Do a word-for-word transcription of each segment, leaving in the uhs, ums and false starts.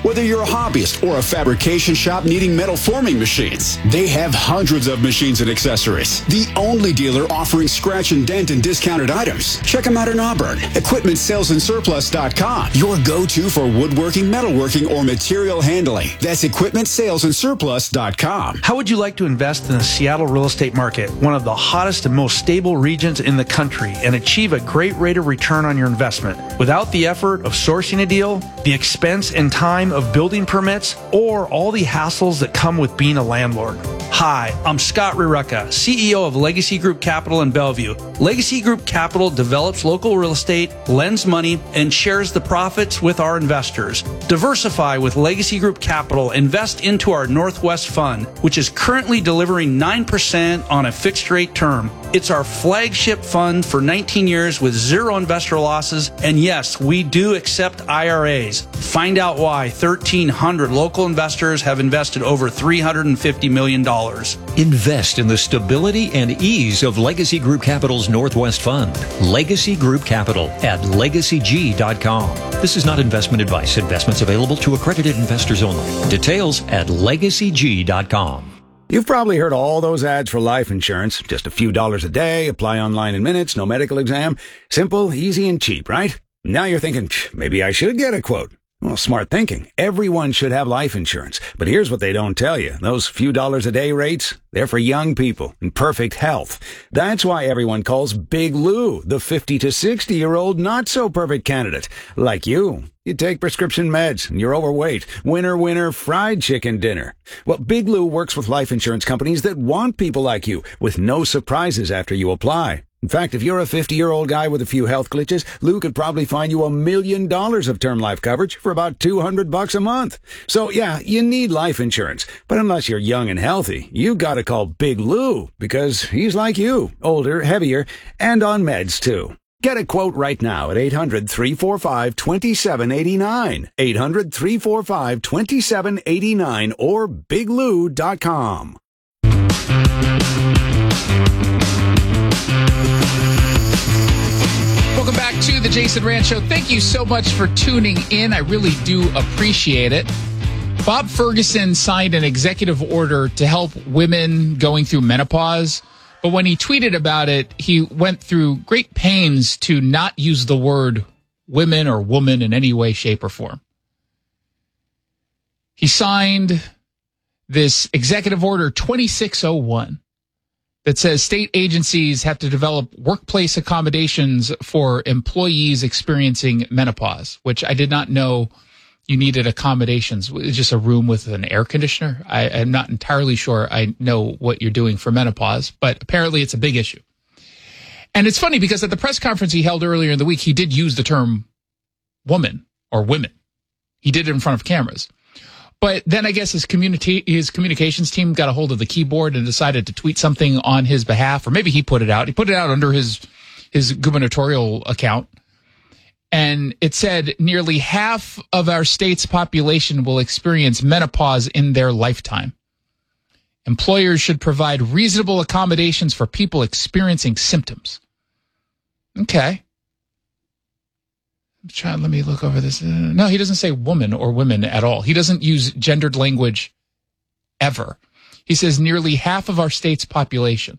Whether you're a hobbyist or a fabrication shop needing metal forming machines, they have hundreds of machines and accessories. The only dealer offering scratch and dent and discounted items. Check them out in Auburn. Equipment Sales and Surplus dot com. Your go-to for woodworking, metalworking, or material handling. That's Equipment Sales and Surplus dot com. How would you like to invest in the Seattle real estate market, one of the hottest and most stable regions in the country, and achieve a great rate of return on your investment without the effort of sourcing a deal, the expense and time of building permits, or all the hassles that come with being a landlord? Hi, I'm Scott Rireka, C E O of Legacy Group Capital in Bellevue. Legacy Group Capital develops local real estate, lends money, and shares the profits with our investors. Diversify with Legacy Group Capital. Invest into our Northwest Fund, which is currently delivering nine percent on a fixed rate term. It's our flagship fund for nineteen years with zero investor losses. And yes, we do accept I R As. Find out why thirteen hundred local investors have invested over three hundred fifty million dollars. Invest in the stability and ease of Legacy Group Capital's Northwest Fund. Legacy Group Capital at legacy g dot com. This is not investment advice. Investments available to accredited investors only. Details at legacy g dot com. You've probably heard all those ads for life insurance. Just a few dollars a day, apply online in minutes, no medical exam. Simple, easy, and cheap, right? Now you're thinking, maybe I should get a quote. Well, smart thinking. Everyone should have life insurance. But here's what they don't tell you. Those few dollars a day rates, they're for young people in perfect health. That's why everyone calls Big Lou the fifty to sixty-year-old not-so-perfect candidate. Like you. You take prescription meds and you're overweight. Winner, winner, fried chicken dinner. Well, Big Lou works with life insurance companies that want people like you with no surprises after you apply. In fact, if you're a fifty-year-old guy with a few health glitches, Lou could probably find you a million dollars of term life coverage for about two hundred bucks a month. So yeah, you need life insurance. But unless you're young and healthy, you gotta call Big Lou because he's like you, older, heavier, and on meds too. Get a quote right now at eight hundred, three four five, two seven eight nine, eight hundred, three four five, two seven eight nine, or big lou dot com. Welcome back to the Jason Rand Show. Thank you so much for tuning in. I really do appreciate it. Bob Ferguson signed an executive order to help women going through menopause. But when he tweeted about it, he went through great pains to not use the word women or woman in any way, shape, or form. He signed this executive order twenty-six oh one that says state agencies have to develop workplace accommodations for employees experiencing menopause, which I did not know you needed accommodations. It's just a room with an air conditioner. I, I'm not entirely sure I know what you're doing for menopause, but apparently it's a big issue. And it's funny because at the press conference he held earlier in the week, he did use the term woman or women. He did it in front of cameras. But then I guess his community, his communications team got a hold of the keyboard and decided to tweet something on his behalf, or maybe he put it out. He put it out under his, his gubernatorial account. And it said nearly half of our state's population will experience menopause in their lifetime. Employers should provide reasonable accommodations for people experiencing symptoms. Okay. I'm trying, let me look over this. Uh, no, he doesn't say woman or women at all. He doesn't use gendered language ever. He says nearly half of our state's population.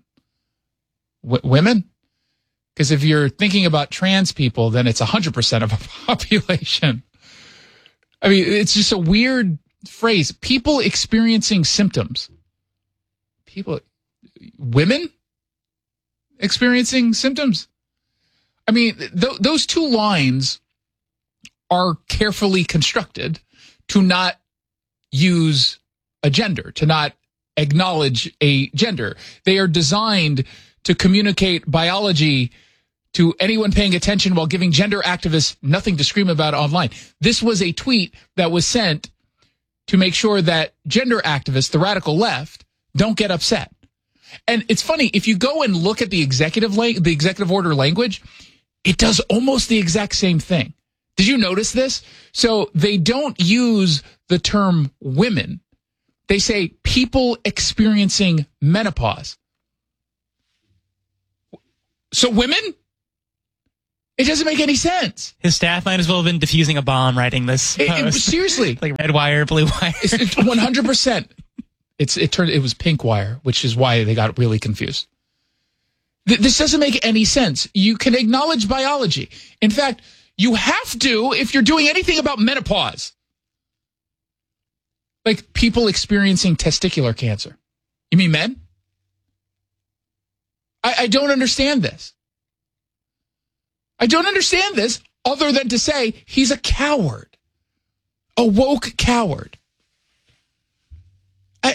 W- women? Because if you're thinking about trans people, then it's one hundred percent of our population. I mean, it's just a weird phrase. People experiencing symptoms. People, women experiencing symptoms. I mean, th- those two lines are carefully constructed to not use a gender, to not acknowledge a gender. They are designed to communicate biology to anyone paying attention while giving gender activists nothing to scream about online. This was a tweet that was sent to make sure that gender activists, the radical left, don't get upset. And it's funny, if you go and look at the executive la- the executive order language, it does almost the exact same thing. Did you notice this? So they don't use the term women. They say people experiencing menopause. So women? It doesn't make any sense. His staff might as well have been defusing a bomb writing this It, it, post. seriously. Like red wire, blue wire. It's, it's one hundred percent. It's, it turned, it was pink wire, which is why they got really confused. Th- this doesn't make any sense. You can acknowledge biology. In fact, you have to if you're doing anything about menopause. Like people experiencing testicular cancer. You mean men? I, I don't understand this. I don't understand this other than to say he's a coward. A woke coward. I,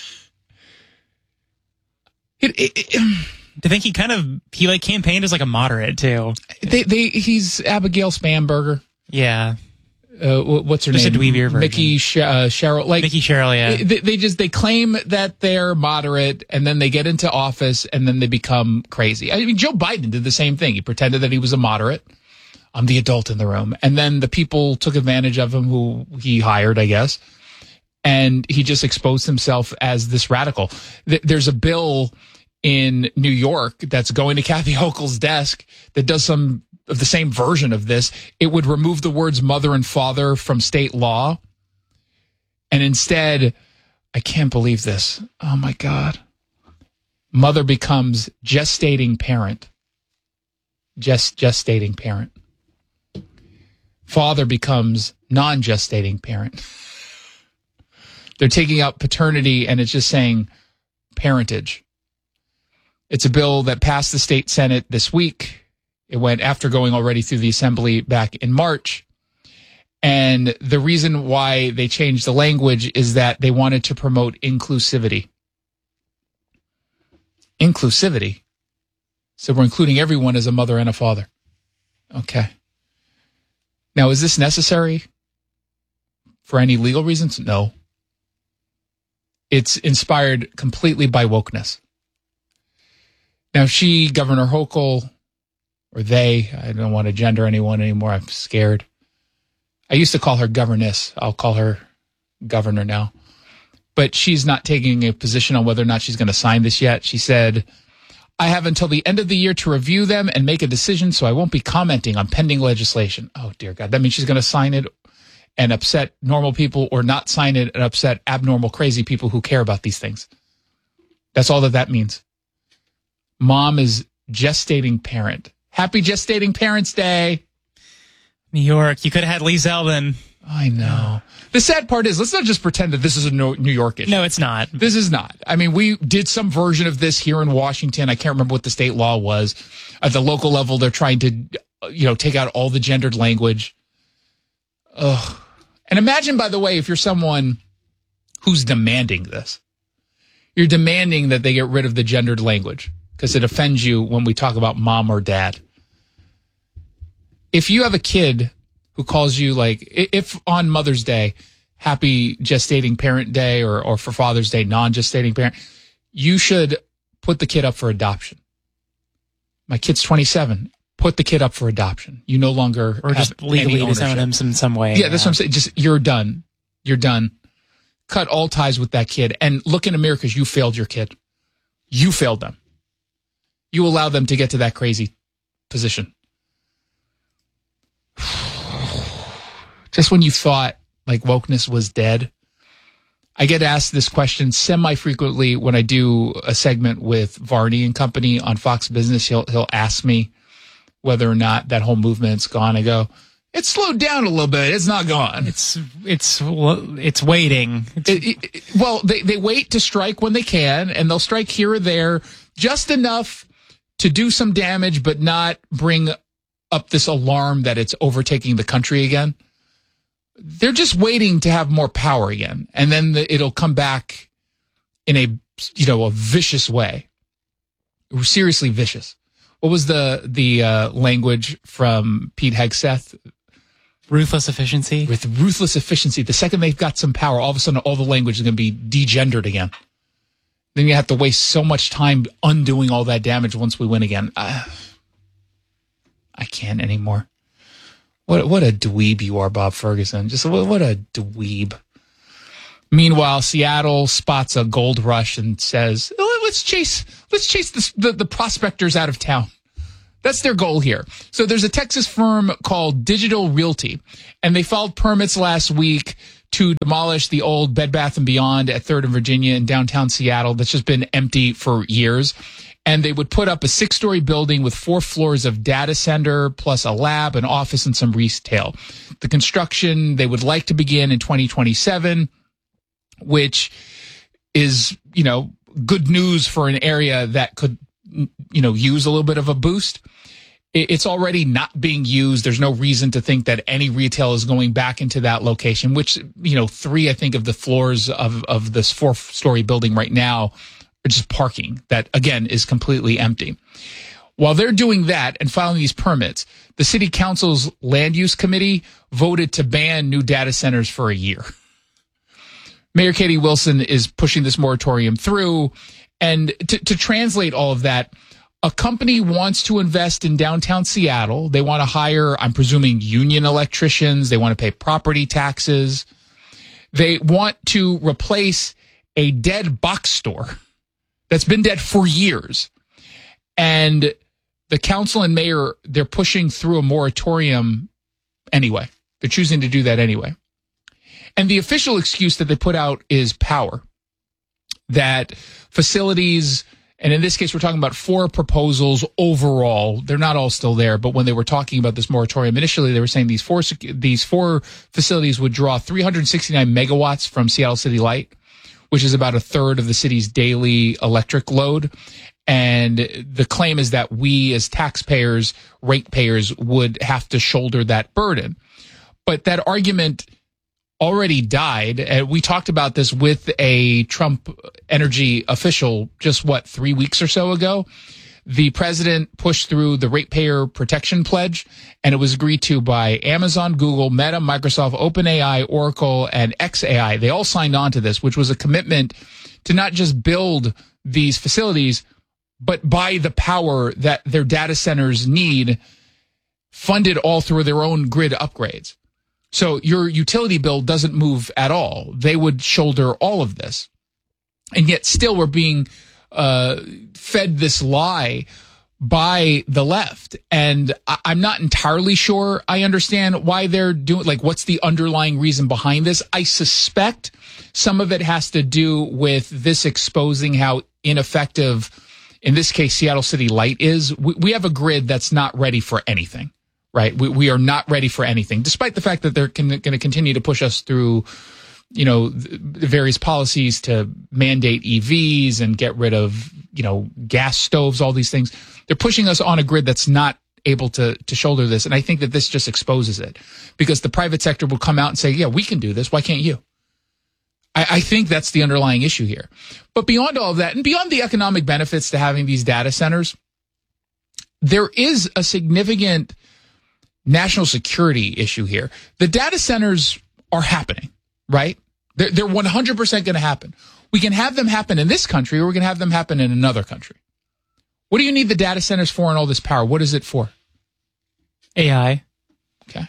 it, it, it, To think he kind of, he like campaigned as like a moderate too. they, they, he's Abigail Spanberger. Yeah. Uh, what's her Just name? a dweebier version. Mickey Sh- uh, Cheryl. Like Mickey Sherrill, yeah. They, they just they claim that they're moderate, and then they get into office, and then they become crazy. I mean, Joe Biden did the same thing. He pretended that he was a moderate. I'm the adult in the room, and then the people took advantage of him, who he hired, I guess, and he just exposed himself as this radical. There's a bill in New York that's going to Kathy Hochul's desk that does some of the same version of this. It would remove the words mother and father from state law. And instead, I can't believe this. Oh my God. Mother becomes gestating parent. Just gestating parent. Father becomes non-gestating parent. They're taking out paternity and it's just saying parentage. It's a bill that passed the state Senate this week. It went after going already through the assembly back in March. And the reason why they changed the language is that they wanted to promote inclusivity. Inclusivity? So we're including everyone as a mother and a father. Okay. Now, is this necessary for any legal reasons? No. It's inspired completely by wokeness. Now, she, Governor Hochul, or they, I don't want to gender anyone anymore. I'm scared. I used to call her governess. I'll call her governor now. But she's not taking a position on whether or not she's going to sign this yet. She said, I have until the end of the year to review them and make a decision, so I won't be commenting on pending legislation. Oh, dear God. That means she's going to sign it and upset normal people, or not sign it and upset abnormal, crazy people who care about these things. That's all that that means. Mom is gestating parent. Happy Gestating Parents' Day. New York. You could have had Lee Zeldin. I know. The sad part is, let's not just pretend that this is a New York issue. No, it's not. This is not. I mean, we did some version of this here in Washington. I can't remember what the state law was. At the local level, they're trying to, you know, take out all the gendered language. Ugh. And imagine, by the way, if you're someone who's demanding this. You're demanding that they get rid of the gendered language because it offends you when we talk about mom or dad. If you have a kid who calls you, like, if on Mother's Day, happy gestating parent day, or, or for Father's Day, non-gestating parent, you should put the kid up for adoption. My kid's twenty-seven. Put the kid up for adoption. You no longer Or just have legally any disown ownership. him in some way. Yeah, that's what I'm saying. Just, you're done. You're done. Cut all ties with that kid and look in the mirror because you failed your kid. You failed them. You allowed them to get to that crazy position. Just when you thought like wokeness was dead. I get asked this question semi-frequently when I do a segment with Varney and Company on Fox Business. He'll he'll ask me whether or not that whole movement's gone. I go, it's slowed down a little bit. It's not gone. It's it's it's waiting. It's, It, it, it- well, they, they wait to strike when they can, and they'll strike here or there just enough to do some damage, but not bring up this alarm that it's overtaking the country again. They're just waiting to have more power again, and then the, it'll come back in a, you know, a vicious way, seriously vicious. What was the the uh, language from Pete Hegseth? ruthless efficiency. With ruthless efficiency, the second they've got some power, all of a sudden all the language is going to be degendered again. Then you have to waste so much time undoing all that damage once we win again. Uh, I can't anymore. What what a dweeb you are, Bob Ferguson. Just what, what a dweeb. Meanwhile, Seattle spots a gold rush and says, oh, let's chase let's chase the, the, the prospectors out of town. That's their goal here. So there's a Texas firm called Digital Realty, and they filed permits last week to demolish the old Bed Bath and Beyond at third and Virginia in downtown Seattle that's just been empty for years. And they would put up a six-story building with four floors of data center, plus a lab, an office, and some retail. The construction, they would like to begin in twenty twenty-seven, which is, you know, good news for an area that could, you know, use a little bit of a boost. It's already not being used. There's no reason to think that any retail is going back into that location, which, you know, three, I think, of the floors of, of this four-story building right now are just parking that, again, is completely empty. While they're doing that and filing these permits, the city council's land use committee voted to ban new data centers for a year. Mayor Katie Wilson is pushing this moratorium through. And to, to translate all of that, a company wants to invest in downtown Seattle. They want to hire, I'm presuming, union electricians. They want to pay property taxes. They want to replace a dead box store that's been dead for years. And the council and mayor, they're pushing through a moratorium anyway. They're choosing to do that anyway. And the official excuse that they put out is power. That facilities, and in this case, we're talking about four proposals overall. They're not all still there, but when they were talking about this moratorium, initially they were saying these four these four facilities would draw three hundred sixty-nine megawatts from Seattle City Light, which is about a third of the city's daily electric load. And the claim is that we as taxpayers, ratepayers, would have to shoulder that burden. But that argument already died. Uh, we talked about this with a Trump energy official just, what, three weeks or so ago. The president pushed through the ratepayer protection pledge, and it was agreed to by Amazon, Google, Meta, Microsoft, OpenAI, Oracle, and X A I. They all signed on to this, which was a commitment to not just build these facilities, but buy the power that their data centers need, funded all through their own grid upgrades. So your utility bill doesn't move at all. They would shoulder all of this. And yet still we're being uh, fed this lie by the left. And I- I'm not entirely sure I understand why they're doing, like, what's the underlying reason behind this? I suspect some of it has to do with this exposing how ineffective, in this case, Seattle City Light is. We, we have a grid that's not ready for anything. Right. We we are not ready for anything, despite the fact that they're con- going to continue to push us through, you know, the various policies to mandate E Vs and get rid of, you know, gas stoves, all these things. They're pushing us on a grid that's not able to, to shoulder this. And I think that this just exposes it, because the private sector will come out and say, yeah, we can do this. Why can't you? I, I think that's the underlying issue here. But beyond all of that, and beyond the economic benefits to having these data centers, there is a significant national security issue here. The data centers are happening, right? They're, they're one hundred percent going to happen. We can have them happen in this country, or we can have them happen in another country. What do you need the data centers for and all this power? What is it for? A I. Okay.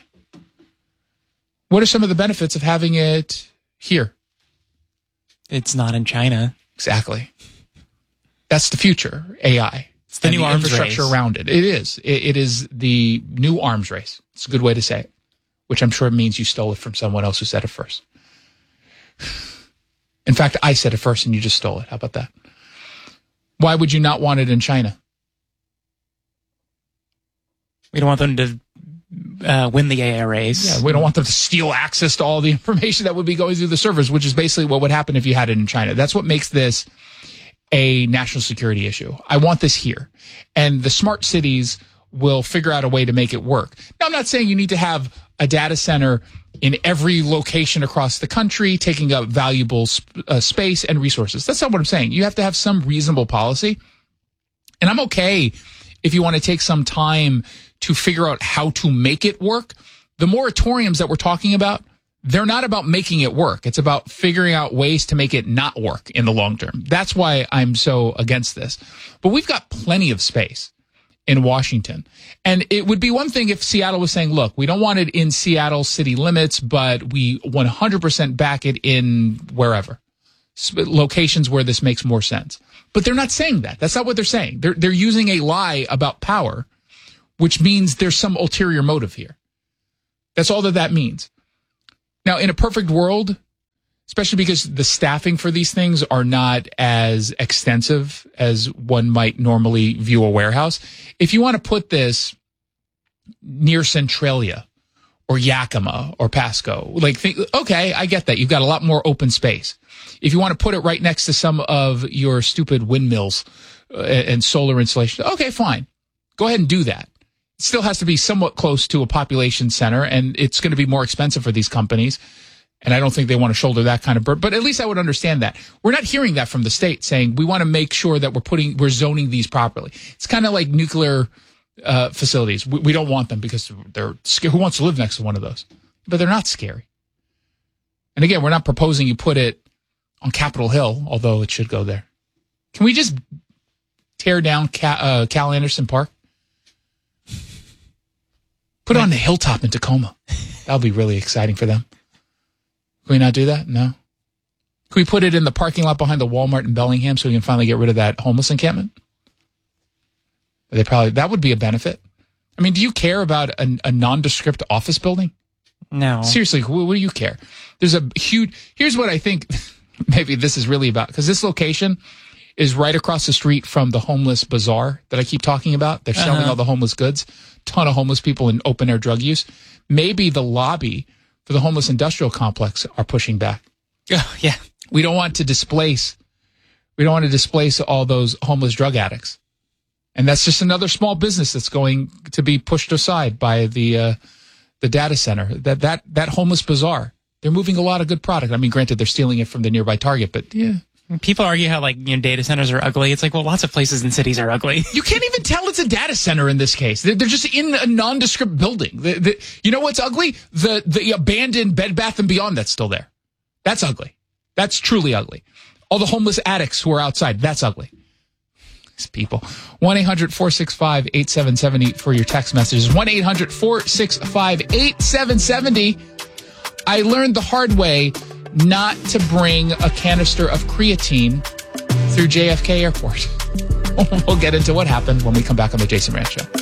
What are some of the benefits of having it here? It's not in China. Exactly. That's the future, A I. It's the and new the arms infrastructure race. around it. It is. It, it is the new arms race. It's a good way to say it, which I'm sure means you stole it from someone else who said it first. In fact, I said it first and you just stole it. How about that? Why would you not want it in China? We don't want them to uh, win the A I race. Yeah, we don't want them to steal access to all the information that would be going through the servers, which is basically what would happen if you had it in China. That's what makes this a national security issue. I want this here. And the smart cities will figure out a way to make it work. Now, I'm not saying you need to have a data center in every location across the country, taking up valuable sp- uh, space and resources. That's not what I'm saying. You have to have some reasonable policy. And I'm okay if you want to take some time to figure out how to make it work. The moratoriums that we're talking about, they're not about making it work. It's about figuring out ways to make it not work in the long term. That's why I'm so against this. But we've got plenty of space in Washington. And it would be one thing if Seattle was saying, look, we don't want it in Seattle city limits, but we one hundred percent back it in wherever. Locations where this makes more sense. But they're not saying that. That's not what they're saying. They're, they're using a lie about power which means there's some ulterior motive here. That's all that that means. Now, in a perfect world, especially because the staffing for these things are not as extensive as one might normally view a warehouse, if you want to put this near Centralia or Yakima or Pasco, like, think, okay, I get that. You've got a lot more open space. If you want to put it right next to some of your stupid windmills uh, and solar installation, okay, fine. Go ahead and do that. It still has to be somewhat close to a population center, and it's going to be more expensive for these companies. And I don't think they want to shoulder that kind of burden. But at least I would understand that. We're not hearing that from the state saying we want to make sure that we're putting, we're zoning these properly. It's kind of like nuclear uh, facilities. We, we don't want them because they're scary. Who wants to live next to one of those? But they're not scary. And again, we're not proposing you put it on Capitol Hill, although it should go there. Can we just tear down Cal, uh, Cal Anderson Park? Put it on the hilltop in Tacoma. That'll be really exciting for them. Can we not do that? No. Can we put it in the parking lot behind the Walmart in Bellingham so we can finally get rid of that homeless encampment? They probably, that would be a benefit. I mean, do you care about a, a nondescript office building? No. Seriously, what, what do you care? There's a huge, here's what I think maybe this is really about, because this location is right across the street from the homeless bazaar that I keep talking about. They're selling uh-huh. all the homeless goods. Ton of homeless people in open air drug use. Maybe the lobby for the homeless industrial complex are pushing back. Oh, yeah. We don't want to displace, we don't want to displace all those homeless drug addicts. And that's just another small business that's going to be pushed aside by the uh, the data center. That that that homeless bazaar, they're moving a lot of good product. I mean, granted, they're stealing it from the nearby Target, but yeah. People argue how, like, you know, data centers are ugly. It's like, well, lots of places in cities are ugly. You can't even tell it's a data center in this case. They're, they're just in a nondescript building. The, the, you know what's ugly? The the abandoned Bed Bath and Beyond that's still there. That's ugly. That's truly ugly. All the homeless addicts who are outside, that's ugly. These people. one eight hundred four six five eight seven seven zero for your text messages. one eight hundred four six five eight seven seven zero. I learned the hard way not to bring a canister of creatine through J F K Airport. We'll get into what happened when we come back on the Jason Ranch Show.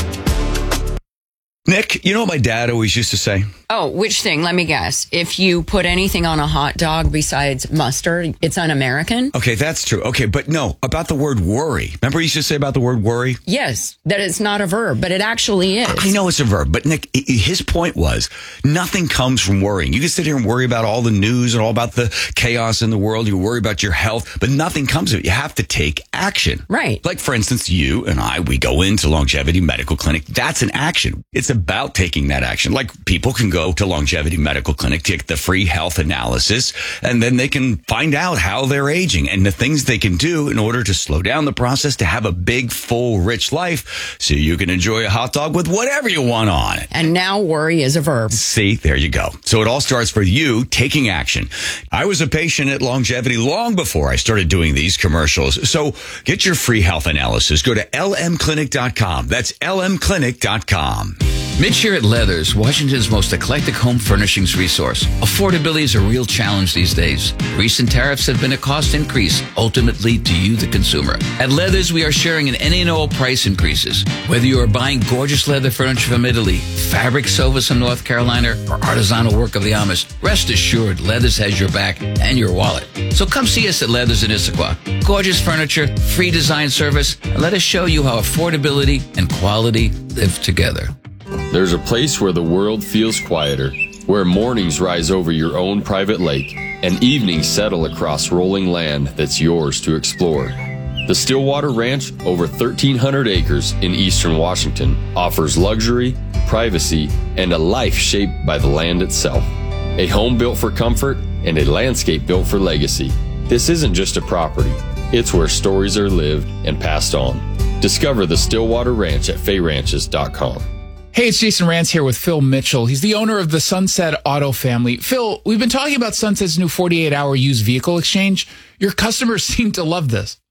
Nick, you know what my dad always used to say? Oh, which thing? Let me guess. If you put anything on a hot dog besides mustard, it's un-American? Okay, that's true. Okay, but no, about the word worry. Remember he used to say about the word worry? Yes, that it's not a verb, but it actually is. I know it's a verb, but Nick, his point was nothing comes from worrying. You can sit here and worry about all the news and all about the chaos in the world. You worry about your health, but nothing comes of it. You have to take action. Right. Like, for instance, you and I, we go into Longevity Medical Clinic. That's an action. It's about taking that action. Like, people can go to Longevity Medical Clinic, take the free health analysis, and then they can find out how they're aging and the things they can do in order to slow down the process to have a big, full, rich life so you can enjoy a hot dog with whatever you want on it. And now worry is a verb. See, there you go. So it all starts for you taking action. I was a patient at Longevity long before I started doing these commercials. So get your free health analysis. Go to L M clinic dot com. That's L M clinic dot com. Mitch here at Leathers, Washington's most eclectic home furnishings resource. Affordability is a real challenge these days. Recent tariffs have been a cost increase, ultimately to you, the consumer. At Leathers, we are sharing in any and all price increases. Whether you are buying gorgeous leather furniture from Italy, fabric sofas from North Carolina, or artisanal work of the Amish, rest assured Leathers has your back and your wallet. So come see us at Leathers in Issaquah. Gorgeous furniture, free design service, and let us show you how affordability and quality live together. There's a place where the world feels quieter, where mornings rise over your own private lake, and evenings settle across rolling land that's yours to explore. The Stillwater Ranch, over thirteen hundred acres in eastern Washington, offers luxury, privacy, and a life shaped by the land itself. A home built for comfort and a landscape built for legacy. This isn't just a property. It's where stories are lived and passed on. Discover the Stillwater Ranch at fay ranches dot com. Hey, it's Jason Rantz here with Phil Mitchell. He's the owner of the Sunset Auto family. Phil, we've been talking about Sunset's new forty-eight hour used vehicle exchange. Your customers seem to love this.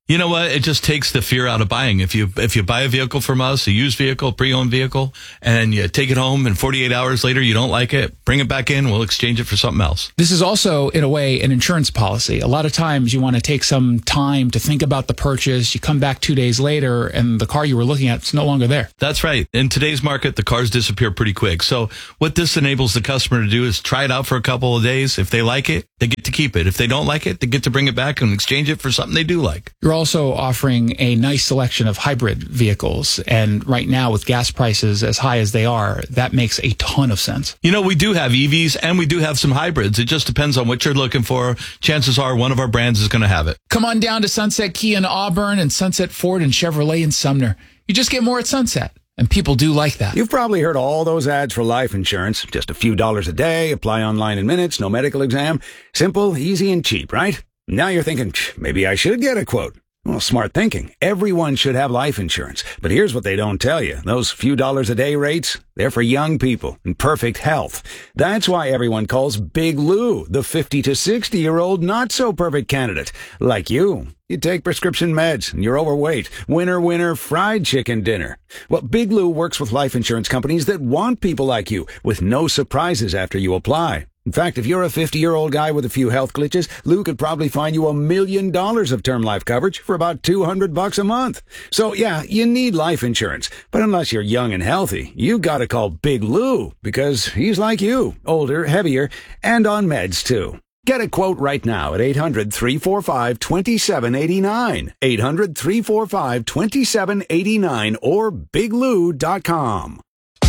You know what? It just takes the fear out of buying. If you if you buy a vehicle from us, a used vehicle, pre-owned vehicle, and you take it home and forty-eight hours later you don't like it, bring it back in, we'll exchange it for something else. This is also, in a way, an insurance policy. A lot of times you want to take some time to think about the purchase. You come back two days later and the car you were looking at is no longer there. That's right. In today's market, the cars disappear pretty quick. So what this enables the customer to do is try it out for a couple of days. If they like it, they get to keep it. If they don't like it, they get to bring it back and exchange it for something they do like. You're also offering a nice selection of hybrid vehicles. And right now, with gas prices as high as they are, that makes a ton of sense. You know, we do have E Vs and we do have some hybrids. It just depends on what you're looking for. Chances are one of our brands is going to have it. Come on down to Sunset Kia in Auburn and Sunset Ford and Chevrolet in Sumner. You just get more at Sunset. And people do like that. You've probably heard all those ads for life insurance. Just a few dollars a day, apply online in minutes, no medical exam. Simple, easy, and cheap, right? Now you're thinking, maybe I should get a quote. Well, smart thinking. Everyone should have life insurance. But here's what they don't tell you. Those few dollars a day rates, they're for young people in perfect health. That's why everyone calls Big Lou the fifty to sixty-year-old not-so-perfect candidate. Like you. You take prescription meds and you're overweight. Winner, winner, fried chicken dinner. Well, Big Lou works with life insurance companies that want people like you with no surprises after you apply. In fact, if you're a fifty-year-old guy with a few health glitches, Lou could probably find you a million dollars of term life coverage for about two hundred bucks a month. So yeah, you need life insurance. But unless you're young and healthy, you gotta call Big Lou because he's like you, older, heavier, and on meds too. Get a quote right now at eight hundred, three four five, two seven eight nine, eight hundred, three four five, two seven eight nine, or big lou dot com.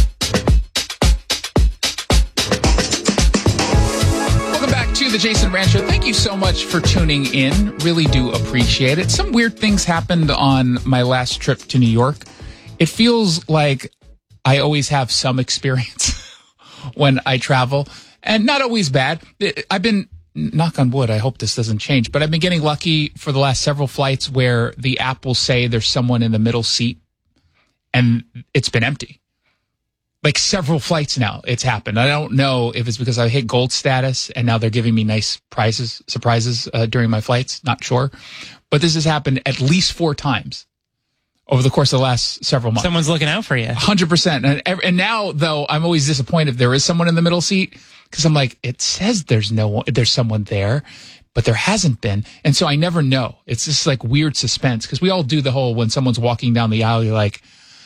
Welcome back to the Jason Rand Show. Thank you so much for tuning in. Really do appreciate it. Some weird things happened on my last trip to New York. It feels like I always have some experience when I travel, and not always bad. I've been, knock on wood, I hope this doesn't change, but I've been getting lucky for the last several flights where the app will say there's someone in the middle seat and it's been empty. Like several flights now it's happened. I don't know if it's because I hit gold status and now they're giving me nice prizes, surprises uh, during my flights. Not sure. But this has happened at least four times over the course of the last several months. Someone's looking out for you. one hundred percent. And, and now, though, I'm always disappointed if there is someone in the middle seat because I'm like, it says there's no one, there's someone there, but there hasn't been. And so I never know. It's just like weird suspense because we all do the whole when someone's walking down the aisle, you're like,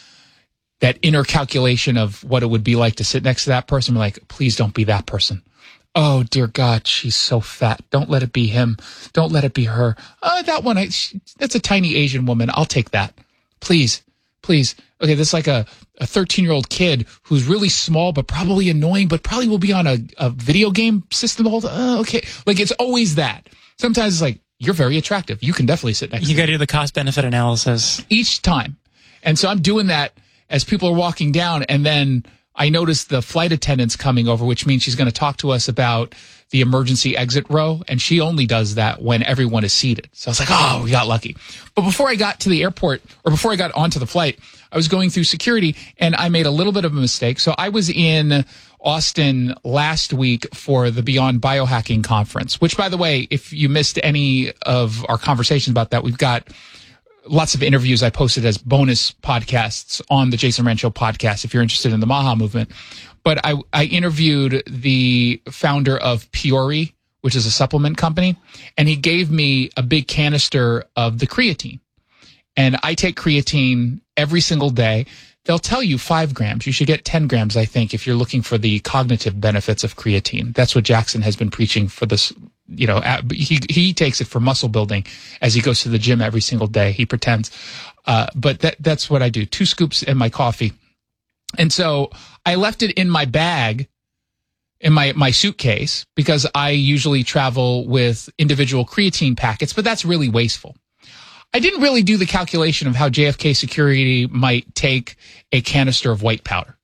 that inner calculation of what it would be like to sit next to that person. We're like, please don't be that person. Oh, dear God, she's so fat. Don't let it be him. Don't let it be her. Oh, that one, I, she, that's a tiny Asian woman. I'll take that. Please, please. Okay, this is like a, a thirteen-year-old kid who's really small but probably annoying, but probably will be on a, a video game system the whole time. Oh, okay. Like, it's always that. Sometimes it's like, you're very attractive. You can definitely sit next you to me. You got to do the cost-benefit analysis. Each time. And so I'm doing that as people are walking down, and then I notice the flight attendant's coming over, which means she's going to talk to us about the emergency exit row, and she only does that when everyone is seated. So I was like, oh, we got lucky. But before I got to the airport, or before I got onto the flight, I was going through security, and I made a little bit of a mistake. So I was in Austin last week for the Beyond Biohacking Conference, which, by the way, if you missed any of our conversations about that, we've got lots of interviews I posted as bonus podcasts on the Jason Rand Show podcast if you're interested in the Maha movement. But I, I interviewed the founder of Peori, which is a supplement company, and he gave me a big canister of the creatine. And I take creatine every single day. They'll tell you five grams. You should get ten grams, I think, if you're looking for the cognitive benefits of creatine. That's what Jackson has been preaching for this. You know, he he takes it for muscle building as he goes to the gym every single day. He pretends. Uh, but that that's what I do. Two scoops in my coffee. And so I left it in my bag, in my, my suitcase, because I usually travel with individual creatine packets, but that's really wasteful. I didn't really do the calculation of how J F K security might take a canister of white powder.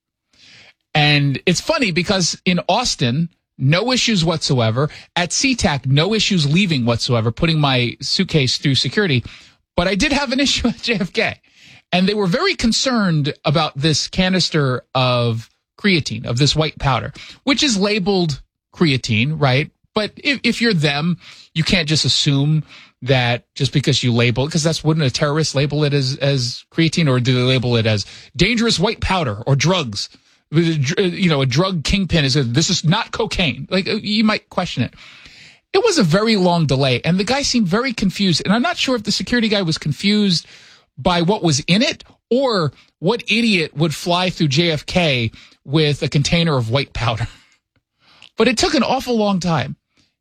And it's funny because in Austin, no issues whatsoever. At SeaTac, no issues leaving whatsoever, putting my suitcase through security. But I did have an issue at J F K. And they were very concerned about this canister of creatine, of this white powder, which is labeled creatine, right? But if, if you're them, you can't just assume that just because you label it, because that's, wouldn't a terrorist label it as, as creatine, or do they label it as dangerous white powder or drugs? You know, a drug kingpin is, a, this is not cocaine. Like, you might question it. It was a very long delay, and the guy seemed very confused. And I'm not sure if the security guy was confused by what was in it, or what idiot would fly through J F K with a container of white powder. But it took an awful long time.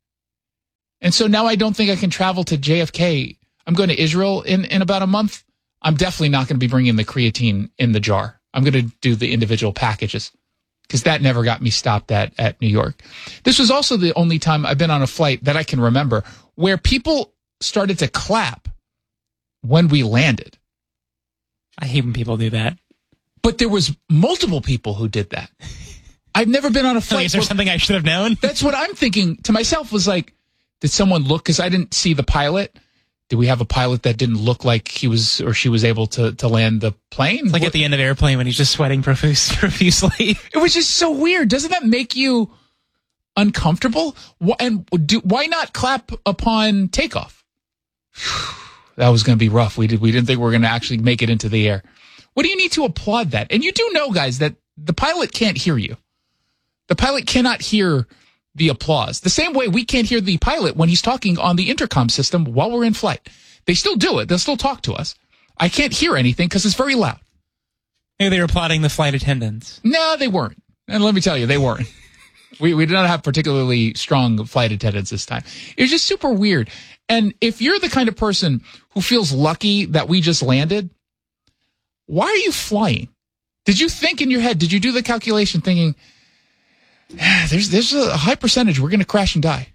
And so now I don't think I can travel to J F K. I'm going to Israel in, in about a month. I'm definitely not going to be bringing the creatine in the jar. I'm going to do the individual packages, because that never got me stopped at, at New York. This was also the only time I've been on a flight that I can remember where people started to clap when we landed. I hate when people do that. But there was multiple people who did that. I've never been on a flight. Like, is there where, something I should have known? That's what I'm thinking to myself, was like, did someone look? Because I didn't see the pilot. Did we have a pilot that didn't look like he was or she was able to, to land the plane? Like what? At the end of Airplane when he's just sweating profuse, profusely. It was just so weird. Doesn't that make you uncomfortable? And do, why not clap upon takeoff? That was going to be rough. We did. We didn't think we were going to actually make it into the air. What do you need to applaud that? And you do know, guys, that the pilot can't hear you. The pilot cannot hear the applause. The same way we can't hear the pilot when he's talking on the intercom system while we're in flight. They still do it. They'll still talk to us. I can't hear anything because it's very loud. Maybe they were applauding the flight attendants. No, they weren't. And let me tell you, they weren't. we, we did not have particularly strong flight attendants this time. It was just super weird. And if you're the kind of person who feels lucky that we just landed, why are you flying? Did you think in your head, did you do the calculation thinking, There's there's a high percentage we're going to crash and die?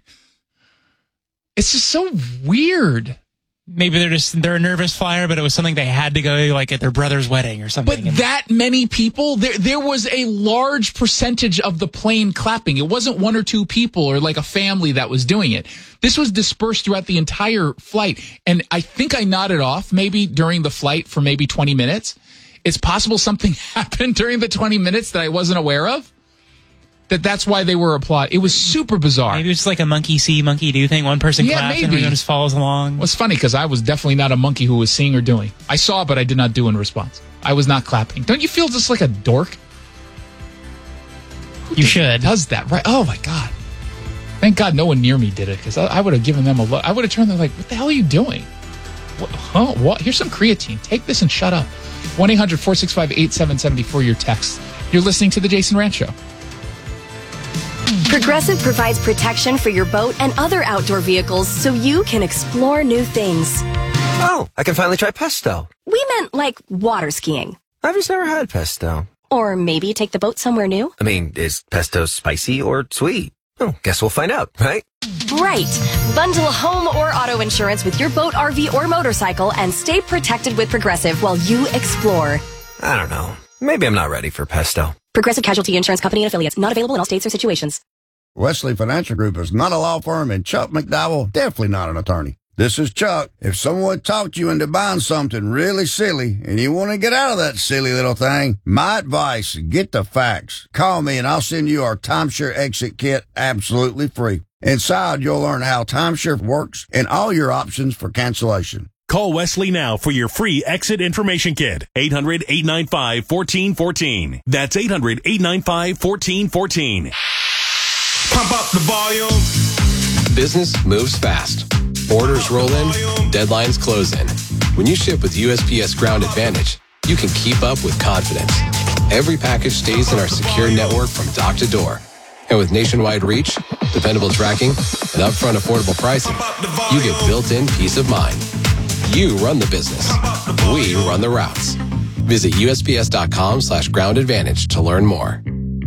It's just so weird. Maybe they're just they're a nervous flyer, but it was something they had to go like at their brother's wedding or something. But that many people, there there was a large percentage of the plane clapping. It wasn't one or two people or like a family that was doing it. This was dispersed throughout the entire flight, and I think I nodded off maybe during the flight for maybe twenty minutes. It's possible something happened during the twenty minutes that I wasn't aware of. That that's why they were applauding. It was super bizarre. Maybe it's like a monkey see, monkey do thing. One person yeah, claps maybe. and everyone just follows along. Well, it's funny because I was definitely not a monkey who was seeing or doing. I saw, but I did not do in response. I was not clapping. Don't you feel just like a dork? Who you should. Does that, right? Oh, my God. Thank God no one near me did it, because I, I would have given them a look. I would have turned them like, what the hell are you doing? What, huh? What? Here's some creatine. Take this and shut up. one eight hundred four six five eight seven seven zero for your text. You're listening to The Jason Rantz Show. Progressive provides protection for your boat and other outdoor vehicles so you can explore new things. Oh, I can finally try pesto. We meant like water skiing. I've just never had pesto. Or maybe take the boat somewhere new. I mean, is pesto spicy or sweet? Oh, guess we'll find out, right? Right. Bundle home or auto insurance with your boat, R V, or motorcycle and stay protected with Progressive while you explore. I don't know. Maybe I'm not ready for pesto. Progressive Casualty Insurance Company and Affiliates. Not available in all states or situations. Wesley Financial Group is not a law firm, and Chuck McDowell definitely not an attorney. This is Chuck. If someone talked you into buying something really silly and you want to get out of that silly little thing, my advice, get the facts. Call me and I'll send you our timeshare exit kit absolutely free. Inside, you'll learn how timeshare works and all your options for cancellation. Call Wesley now for your free exit information kit. eight hundred, eight nine five, one four one four. That's eight hundred, eight nine five, one four one four. Pump up the volume. Business moves fast. Orders roll in, deadlines close in. When you ship with U S P S Ground Advantage, you can keep up with confidence. Every package stays in our secure network from dock to door. And with nationwide reach, dependable tracking, and upfront affordable pricing, you get built-in peace of mind. You run the business. We run the routes. Visit USPS.com slash ground advantage to learn more.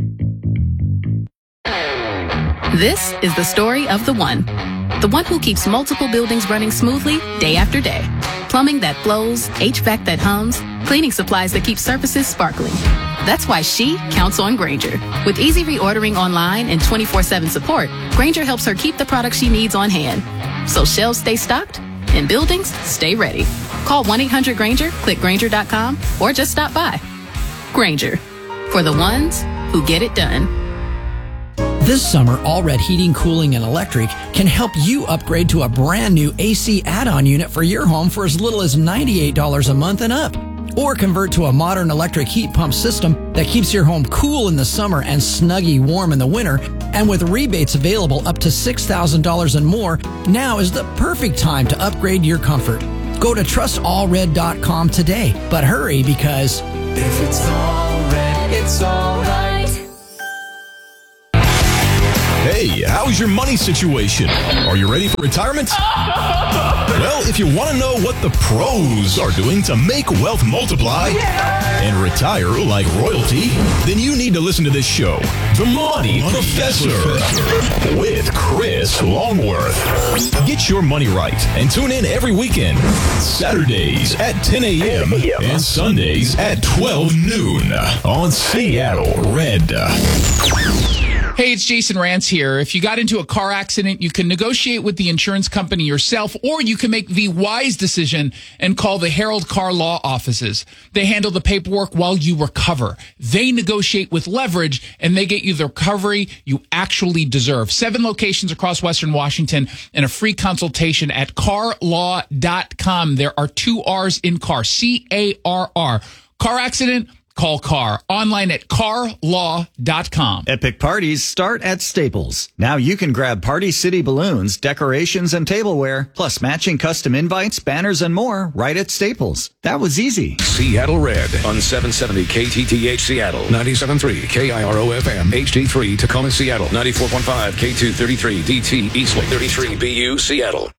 This is the story of the one. The one who keeps multiple buildings running smoothly day after day. Plumbing that flows, H V A C that hums, cleaning supplies that keep surfaces sparkling. That's why she counts on Grainger. With easy reordering online and twenty-four seven support, Grainger helps her keep the products she needs on hand. So shelves stay stocked and buildings stay ready. Call one eight hundred Grainger, click Grainger dot com, or just stop by. Grainger, for the ones who get it done. This summer, Allred Heating, Cooling, and Electric can help you upgrade to a brand new A C add-on unit for your home for as little as ninety-eight dollars a month and up. Or convert to a modern electric heat pump system that keeps your home cool in the summer and snuggy warm in the winter. And with rebates available up to six thousand dollars and more, now is the perfect time to upgrade your comfort. Go to trust all red dot com today, but hurry because if it's all red, it's all right. Hey, how's your money situation? Are you ready for retirement? Well, if you want to know what the pros are doing to make wealth multiply yeah. and retire like royalty, then you need to listen to this show, The Money, money Professor, Professor, with Chris Longworth. Get your money right and tune in every weekend, Saturdays at ten a.m. and Sundays at twelve noon on Seattle Red. Hey, it's Jason Rantz here. If you got into a car accident, you can negotiate with the insurance company yourself, or you can make the wise decision and call the Herald Car Law offices. They handle the paperwork while you recover. They negotiate with leverage, and they get you the recovery you actually deserve. Seven locations across Western Washington and a free consultation at car law dot com. There are two R's in car, C A R R. Car accident? Call CAR. Online at car law dot com. Epic parties start at Staples. Now you can grab Party City balloons, decorations, and tableware, plus matching custom invites, banners, and more right at Staples. That was easy. Seattle Red on seven seventy K T T H Seattle, ninety-seven point three K I R O F M, H D three Tacoma Seattle, ninety-four point five K two thirty-three D T Eastlake, thirty-three B U Seattle.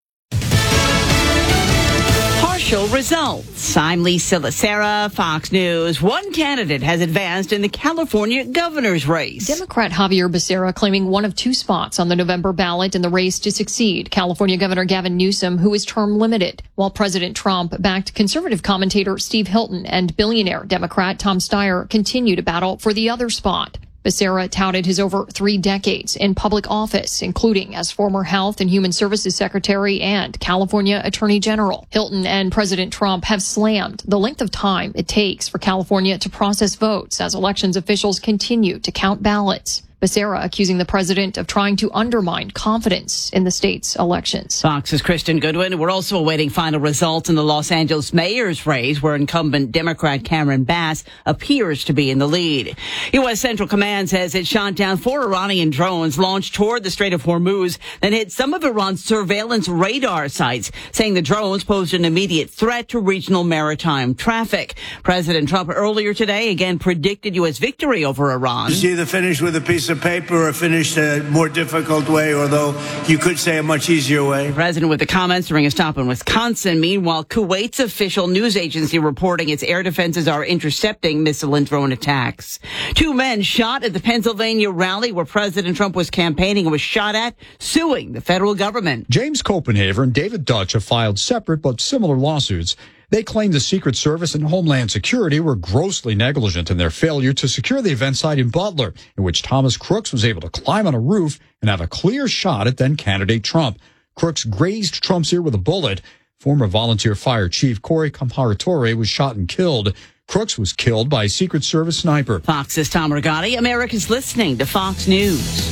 Results. I'm Lisa Lacera, Fox News. One candidate has advanced in the California governor's race. Democrat Javier Becerra claiming one of two spots on the November ballot in the race to succeed California Governor Gavin Newsom, who is term limited, while President Trump backed conservative commentator Steve Hilton and billionaire Democrat Tom Steyer continue to battle for the other spot. Becerra touted his over three decades in public office, including as former Health and Human Services Secretary and California Attorney General. Hilton and President Trump have slammed the length of time it takes for California to process votes as elections officials continue to count ballots. Becerra accusing the president of trying to undermine confidence in the state's elections. Fox's Kristen Goodwin. We're also awaiting final results in the Los Angeles mayor's race, where incumbent Democrat Cameron Bass appears to be in the lead. U S Central Command says it shot down four Iranian drones launched toward the Strait of Hormuz that hit some of Iran's surveillance radar sites, saying the drones posed an immediate threat to regional maritime traffic. President Trump earlier today again predicted U S victory over Iran. It's either finished with a piece of paper or finished a more difficult way, although you could say a much easier way. The president with the comments during a stop in Wisconsin. Meanwhile, Kuwait's official news agency reporting its air defenses are intercepting missile and drone attacks. Two men shot at the Pennsylvania rally where President Trump was campaigning and was shot at, suing the federal government. James Copenhaver and David Dutch have filed separate but similar lawsuits. They claim the Secret Service and Homeland Security were grossly negligent in their failure to secure the event site in Butler, in which Thomas Crooks was able to climb on a roof and have a clear shot at then-candidate Trump. Crooks grazed Trump's ear with a bullet. Former volunteer fire chief Corey Comparatore was shot and killed. Crooks was killed by a Secret Service sniper. Fox's Tom Rigotti. America's listening to Fox News.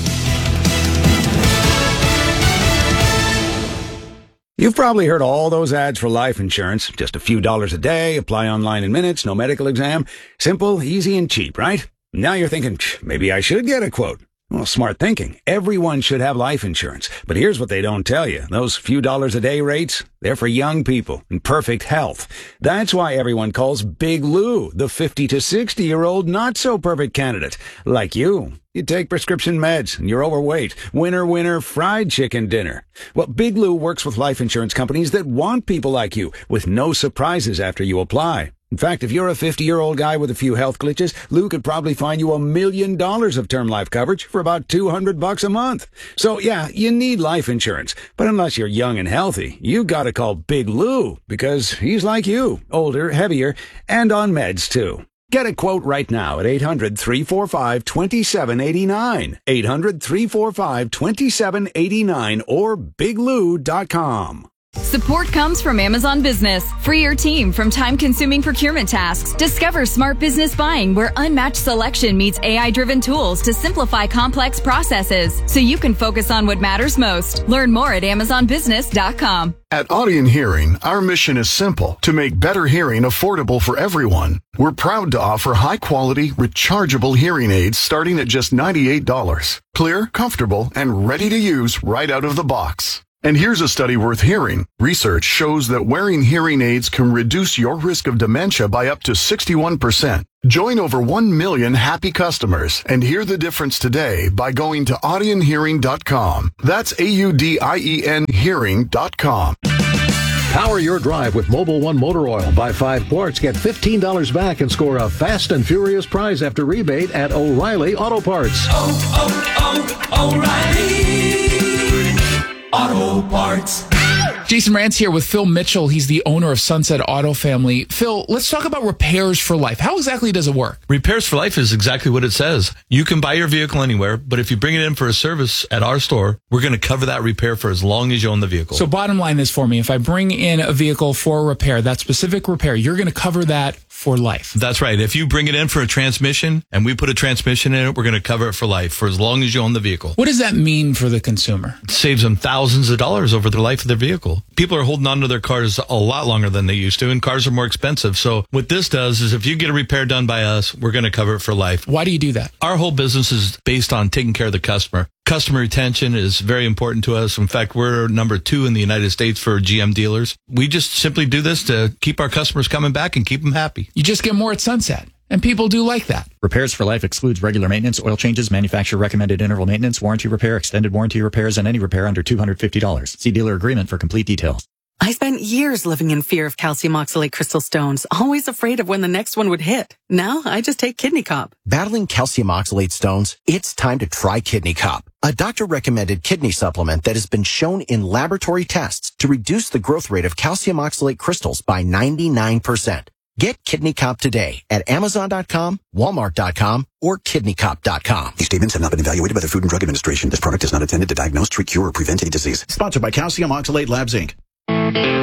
You've probably heard all those ads for life insurance. Just a few dollars a day, apply online in minutes, no medical exam. Simple, easy, and cheap, right? Now you're thinking, maybe I should get a quote. Well, smart thinking. Everyone should have life insurance. But here's what they don't tell you. Those few dollars a day rates, they're for young people in perfect health. That's why everyone calls Big Lou the fifty to sixty year old not so perfect candidate. Like you. You take prescription meds and you're overweight. Winner, winner, fried chicken dinner. Well, Big Lou works with life insurance companies that want people like you with no surprises after you apply. In fact, if you're a fifty-year-old guy with a few health glitches, Lou could probably find you a million dollars of term life coverage for about two hundred bucks a month. So yeah, you need life insurance. But unless you're young and healthy, you gotta call Big Lou because he's like you, older, heavier, and on meds too. Get a quote right now at eight hundred, three four five, two seven eight nine, eight hundred, three four five, two seven eight nine or big lou dot com. Support comes from Amazon Business. Free your team from time-consuming procurement tasks. Discover smart business buying where unmatched selection meets A I-driven tools to simplify complex processes so you can focus on what matters most. Learn more at amazon business dot com. At Audion Hearing, our mission is simple: to make better hearing affordable for everyone. We're proud to offer high-quality, rechargeable hearing aids starting at just ninety-eight dollars. Clear, comfortable, and ready to use right out of the box. And here's a study worth hearing. Research shows that wearing hearing aids can reduce your risk of dementia by up to sixty-one percent. Join over one million happy customers and hear the difference today by going to audion hearing dot com. That's A U D I E N hearing dot com. Power your drive with Mobil one Motor Oil. Buy five quarts, get fifteen dollars back, and score a fast and furious prize after rebate at O'Reilly Auto Parts. Oh, oh, oh, O'Reilly Auto Parts. Jason Rantz here with Phil Mitchell. He's the owner of Sunset Auto Family. Phil, let's talk about Repairs for Life. How exactly does it work? Repairs for Life is exactly what it says. You can buy your vehicle anywhere, but if you bring it in for a service at our store, we're going to cover that repair for as long as you own the vehicle. So bottom line is for me, if I bring in a vehicle for a repair, that specific repair, you're going to cover that for life. That's right. If you bring it in for a transmission and we put a transmission in it, we're going to cover it for life for as long as you own the vehicle. What does that mean for the consumer? It saves them thousands of dollars over the life of their vehicle. People are holding on to their cars a lot longer than they used to, and cars are more expensive. So what this does is if you get a repair done by us, we're going to cover it for life. Why do you do that? Our whole business is based on taking care of the customer. Customer retention is very important to us. In fact, we're number two in the United States for G M dealers. We just simply do this to keep our customers coming back and keep them happy. You just get more at Sunset. And people do like that. Repairs for Life excludes regular maintenance, oil changes, manufacturer recommended interval maintenance, warranty repair, extended warranty repairs, and any repair under two hundred fifty dollars. See dealer agreement for complete details. I spent years living in fear of calcium oxalate crystal stones, always afraid of when the next one would hit. Now I just take Kidney Cop. Battling calcium oxalate stones? It's time to try Kidney Cop, a doctor-recommended kidney supplement that has been shown in laboratory tests to reduce the growth rate of calcium oxalate crystals by ninety-nine percent. Get Kidney Cop today at amazon dot com, walmart dot com, or kidney cop dot com. These statements have not been evaluated by the Food and Drug Administration. This product is not intended to diagnose, treat, cure, or prevent any disease. Sponsored by Calcium Oxalate Labs, Incorporated